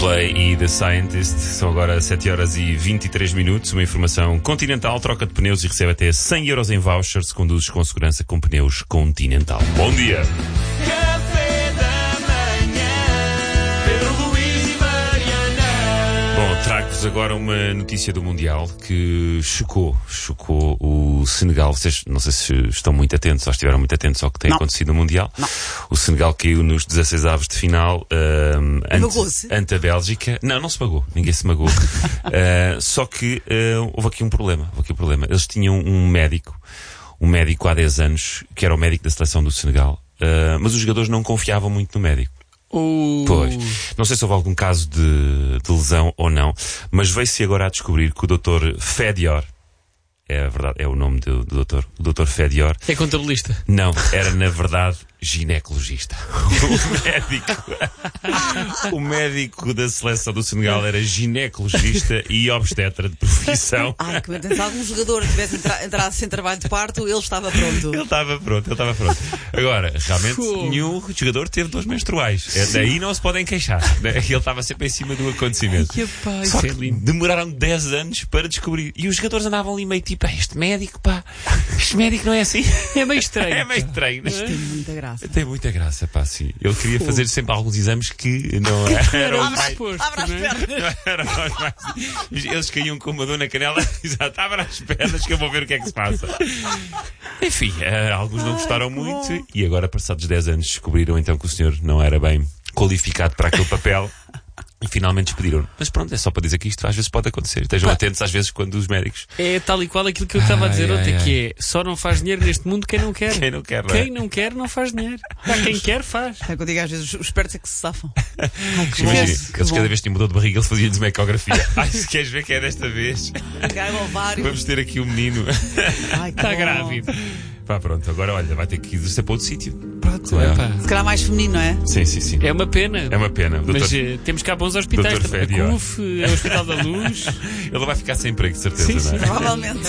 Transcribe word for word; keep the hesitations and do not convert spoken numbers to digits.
Coldplay e The Scientist. São agora sete horas e vinte e três minutos. Uma informação: Continental troca de pneus e recebe até cem euros em voucher se conduzes com segurança com pneus Continental. Bom dia! Bom, trago-vos agora uma notícia do Mundial que chocou, chocou o Senegal. Vocês não sei se estão muito atentos ou estiveram muito atentos ao que tem não. acontecido no Mundial. Não. O Senegal caiu nos dezasseis avos de final um, ante, ante a Bélgica. Não, não se pagou, ninguém se magou. uh, só que uh, houve aqui um problema, houve aqui um problema. Eles tinham um médico, um médico há dez anos, que era o médico da seleção do Senegal, uh, mas os jogadores não confiavam muito no médico. Uh. Pois, não sei se houve algum caso de, de lesão ou não, mas veio-se agora a descobrir que o doutor Fedior, é verdade, é o nome do, do doutor, o doutor Fedior. É contabilista? Não, era na verdade ginecologista. O médico, o médico da seleção do Senegal era ginecologista e obstetra de profissão. Ai, que se algum jogador tivesse entra, entrasse sem trabalho de parto, ele estava pronto. Ele estava pronto, ele estava pronto. Agora, realmente, Pô. nenhum jogador teve dores menstruais. É, daí não se podem queixar. Ele estava sempre em cima do acontecimento. Ai, que pai, Só que demoraram dez anos para descobrir. E os jogadores andavam ali meio tipo, este médico, pá, este médico não é assim. É meio estranho. É meio estranho. Mas tem muita graça. Tem muita graça, pá, sim. Ele queria Pô. fazer sempre alguns exames que não eram os mais... Abra as pernas. Não eram os mais... Eles caíam com uma dor na canela. Exato, abra as pernas que eu vou ver o que é que se passa. Enfim, uh, alguns não gostaram muito bom. E agora, passados dez anos, descobriram então que o senhor não era bem qualificado para aquele papel. E finalmente despediram. Mas pronto, é só para dizer que isto às vezes pode acontecer. Estejam Pá. atentos às vezes quando os médicos... É tal e qual aquilo que eu estava a dizer ai, ontem, ai, que é só não faz dinheiro neste mundo quem não quer. Quem não quer, não é? Quem não quer não faz dinheiro. Pá, quem quer faz. É que eu digo às vezes, os espertos é que se safam. Ai, que Imagina, eles cada vez que tinham mudou de barriga, ele fazia-lhes uma ecografia. Ai, se queres ver que é desta vez. Vamos ter aqui um menino. Está grávido. Pá, pronto, agora olha, vai ter que ir para outro sítio. Pronto, é. Pá. Se calhar mais feminino, não é? Sim, sim, sim. É uma pena. É uma pena. Doutor, mas uh, temos cá bons hospitais. A C U F, o Hospital da Luz. Ele vai ficar sem emprego, de certeza, sim, não é? sim. Provavelmente.